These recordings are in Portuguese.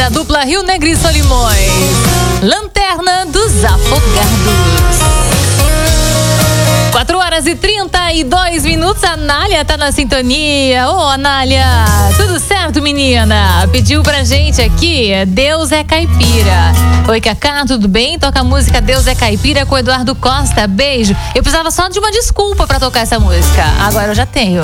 da dupla Rio Negro e Solimões. Lanterna dos Afogados. 4h32. A Anália tá na sintonia. Ô, Anália, tudo certo, menina? Pediu pra gente aqui, Deus é Caipira. Oi, Cacá, tudo bem? Toca a música Deus é Caipira com o Eduardo Costa. Beijo. Eu precisava só de uma desculpa pra tocar essa música. Agora eu já tenho.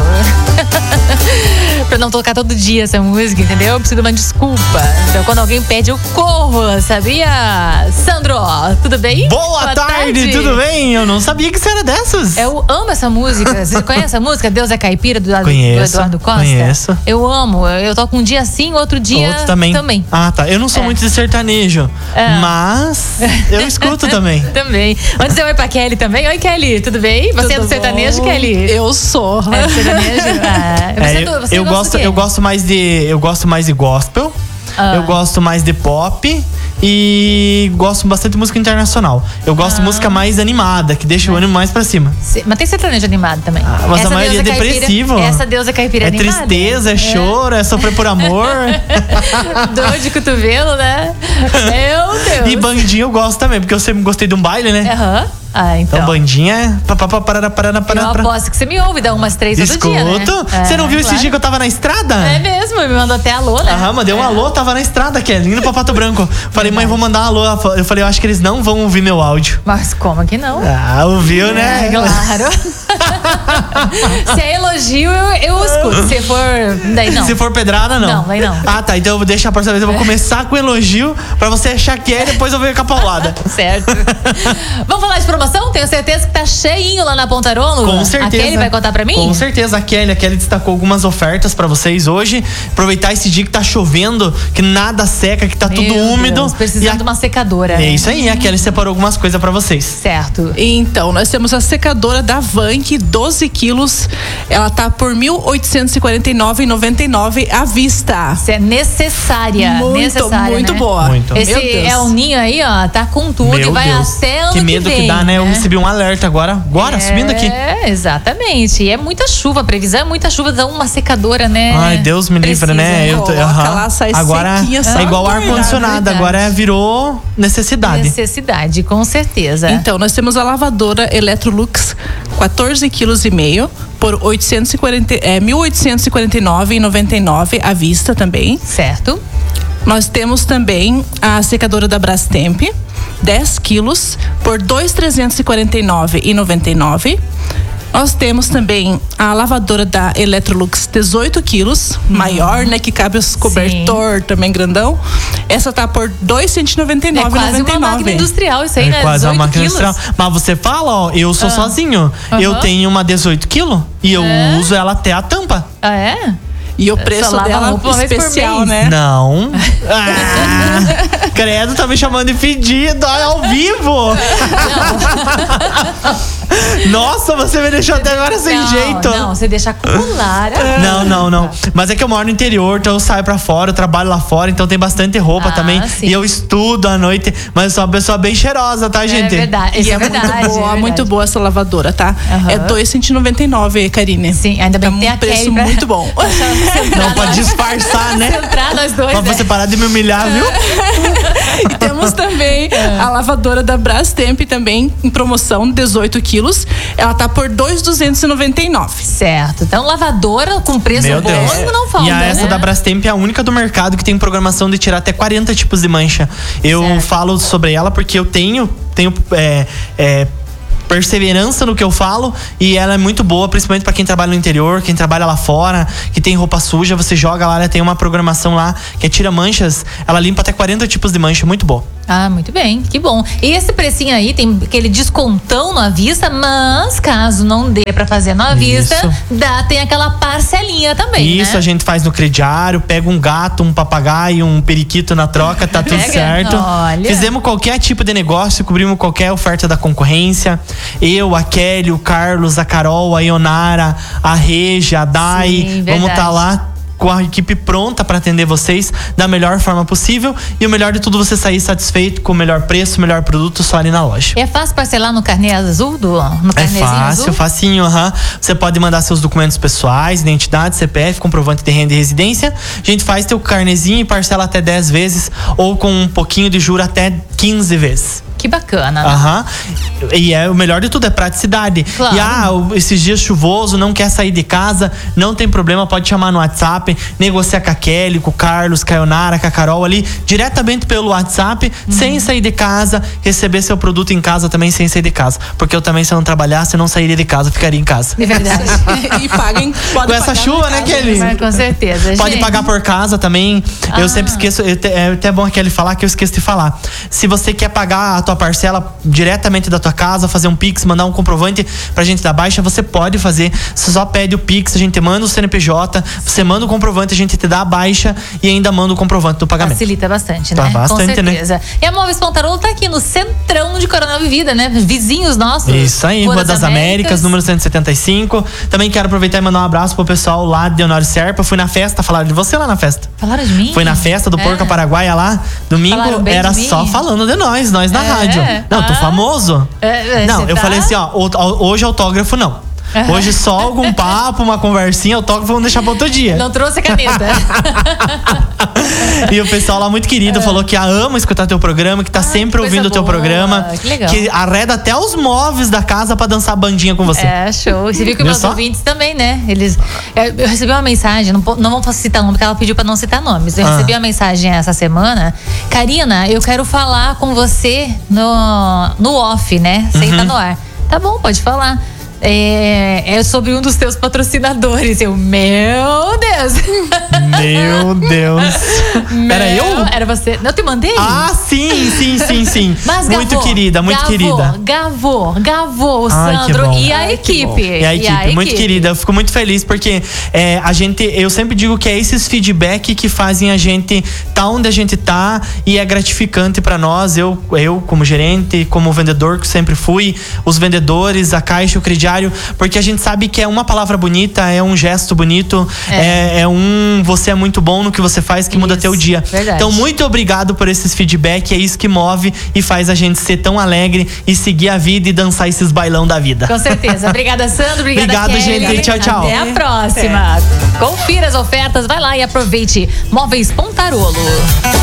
Pra não tocar todo dia essa música, entendeu? Eu preciso de uma desculpa. Então, quando alguém pede, eu corro, sabia? Sandro, tudo bem? Boa tarde, tudo bem? Eu não sabia que você era dessas. Eu amo essa música. Você conhece a música Deus é Caipira, do Eduardo Costa? Conheço. Eu amo. Eu toco um dia sim, outro dia também. Ah, tá. Eu não sou muito de sertanejo, mas eu escuto também. Também. Antes eu oi pra Kelly também. Oi, Kelly, tudo bem? Você é do sertanejo, Kelly? Eu sou. É do sertanejo? Eu gosto mais de gospel. Eu gosto mais de pop e gosto bastante de música internacional. Eu gosto de música mais animada, que deixa o ânimo mais pra cima. Mas tem sertanejo animado também. Mas a maioria é depressivo. Essa Deus é Caipira animada. É tristeza, é choro, é sofrer por amor. Dor de cotovelo, né? Meu Deus. E bandinha eu gosto também, porque eu sempre gostei de um baile, né? Aham. Então bandinha é... Eu aposto que você me ouve, dá umas 3 todo dia, né? Escuto. Você não viu esse dia que eu tava na estrada? É mesmo, me mandou até alô, né? Mandei um alô, tava na estrada, Kelly, indo pra Pato Branco. Falei, mãe, vou mandar um alô. Eu falei, eu acho que eles não vão ouvir meu áudio. Mas como que não? Ouviu, né? Claro. Se é elogio, eu escuto. Se for, daí não. Se for pedrada, não. Não, daí não. Tá, então eu vou deixar a próxima vez. Eu vou começar com elogio pra você achar que é e depois eu venho com a paulada. Certo. Vamos falar de promoção? Tenho certeza que tá cheinho lá na Pontarolo. Com certeza. A Kelly vai contar pra mim? Com certeza, a Kelly destacou algumas ofertas pra vocês hoje. Aproveitar esse dia que tá chovendo, que nada seca, que tá tudo úmido. Deus, precisando de uma secadora. É isso aí, a Kelly separou algumas coisas pra vocês. Certo. Então, nós temos a secadora da Vank, 12 quilos. Ela tá por R$ 1.849,99 à vista. Isso é necessária. Muito né? boa. Muito. Esse é o ninho aí, ó, tá com tudo. Meu e vai Deus. até ano que medo que dá, né? Eu recebi um alerta agora subindo aqui. Exatamente. E é muita chuva, a previsão é muita chuva, dá uma secadora, né? Ai, Deus me livre, né? Lá, sai agora sequinha, é igual ar-condicionado, agora virou necessidade. Necessidade, com certeza. Então, nós temos a lavadora Electrolux, 14,5 kg por R$ 1.849,99 à vista também. Certo. Nós temos também a secadora da Brastemp, 10 quilos por R$ 2.349,99. Nós temos também a lavadora da Electrolux, 18 quilos, maior, né? Que cabe os cobertor também grandão. Essa tá por R$ 299,99. É quase uma máquina industrial isso aí, né? Quase uma máquina quilos. industrial. Mas você fala, ó, eu sou sozinho. Eu tenho uma 18 quilos e eu uso ela até a tampa. Ah, é? E o preço dela é especial, né? Não. Credo, tá me chamando de fedido ao vivo. Nossa, você me deixou até agora sem jeito. Não, você deixa acumular. Não. Mas é que eu moro no interior, então eu saio pra fora, eu trabalho lá fora, então tem bastante roupa também. Sim. E eu estudo à noite, mas eu sou uma pessoa bem cheirosa, tá, gente? É verdade. E é muito boa essa lavadora, tá? É R$ 299, Karine. Sim, ainda bem que tem um preço muito bom. Não, pra disfarçar, né? Centrar nós dois, pra você parar de me humilhar, viu? E temos também a lavadora da Brastemp também em promoção, 18 quilos. Ela tá por R$ 2.299. Certo. Então, lavadora com preço bom não falta, E essa da Brastemp é a única do mercado que tem programação de tirar até 40 tipos de mancha. Eu falo sobre ela porque eu tenho perseverança no que eu falo e ela é muito boa, principalmente pra quem trabalha no interior, quem trabalha lá fora, que tem roupa suja, você joga lá, ela tem uma programação lá que tira manchas, ela limpa até 40 tipos de mancha, muito boa. Ah, muito bem, que bom. E esse precinho aí tem aquele descontão à vista, mas caso não dê pra fazer à vista, tem aquela parcelinha também, Isso, né? a gente faz no crediário, pega um gato, um papagaio, um periquito na troca, tá tudo certo. Olha. Fizemos qualquer tipo de negócio, cobrimos qualquer oferta da concorrência. Eu, a Kelly, o Carlos, a Carol, a Ionara, a Regia, a Dai, vamos estar lá com a equipe pronta para atender vocês da melhor forma possível. E o melhor de tudo, você sair satisfeito com o melhor preço, o melhor produto só ali na loja. É fácil parcelar no carnê azul? No É carnezinho fácil, azul? facinho, Você pode mandar seus documentos pessoais, identidade, CPF, comprovante de renda e residência. A gente faz teu carnezinho e parcela até 10 vezes ou com um pouquinho de juro até 15 vezes. Que bacana. E o melhor de tudo é praticidade. Claro. E esses dias chuvoso, não quer sair de casa, não tem problema, pode chamar no WhatsApp, negociar com a Kelly, com o Carlos, com a Ionara, com a Carol ali, diretamente pelo WhatsApp, sem sair de casa, receber seu produto em casa também sem sair de casa. Porque eu também, se eu não trabalhasse, eu não sairia de casa, ficaria em casa. É verdade. E paguem. Com essa chuva, né, Kelly? Mas, com certeza. Pode Gente, pagar por casa também. Eu sempre esqueço, é até bom a Kelly falar que eu esqueço de falar. Se você quer pagar a tua parcela diretamente da tua casa, fazer um Pix, mandar um comprovante pra gente da baixa, você pode fazer. Você só pede o Pix, a gente manda o CNPJ, você manda o comprovante, a gente te dá a baixa e ainda manda o comprovante do pagamento. facilita bastante, né? Tá bastante, com certeza. E a Móveis Pontarolo tá aqui no centrão de Coronel Vivida, né? Vizinhos nossos. Isso aí, Rua das Américas, número 175. Também quero aproveitar e mandar um abraço pro pessoal lá de Honório Serpa. Fui na festa, falaram de você lá na festa. Falaram de mim? Foi na festa do Porca Paraguaia lá, domingo, Falaram bem era de mim? só falando de nós na rádio. Não, tô famoso. Não, você eu tá? falei assim, ó, hoje autógrafo não. Hoje só algum papo, uma conversinha, autógrafo vamos deixar pra outro dia. Não trouxe caneta. E o pessoal lá muito querido falou que ama escutar teu programa, que tá sempre ouvindo o teu boa. programa. Que legal. Que arreda até os móveis da casa pra dançar bandinha com você. É, show. Você viu que Viu meus só? ouvintes também, né? Eu recebi uma mensagem, não vamos citar nome, porque ela pediu pra não citar nomes. Eu recebi uma mensagem essa semana. Karina, eu quero falar com você no off, né? Sem estar no ar. Tá bom, pode falar. É sobre um dos teus patrocinadores. Meu Deus! Meu Deus. Era eu? Era você. Não, eu te mandei? Ah, sim. Mas muito querida, muito querida. Gavô, o Ai, que Sandro bom. e a equipe. E a equipe, muito querida. Eu fico muito feliz porque eu sempre digo que é esses feedback que fazem a gente tá onde a gente tá e é gratificante pra nós. Eu como gerente, como vendedor que sempre fui, os vendedores, a Caixa, o crediário, porque a gente sabe que é uma palavra bonita, é um gesto bonito, você é muito bom no que você faz que muda teu dia. Verdade. Então, muito obrigado por esses feedback, é isso que move e faz a gente ser tão alegre e seguir a vida e dançar esses bailão da vida. Com certeza. Obrigada, Sandro. Obrigada, Obrigado, Kelly. gente. Tchau. Até a próxima. Confira as ofertas, vai lá e aproveite. Móveis Pontarolo.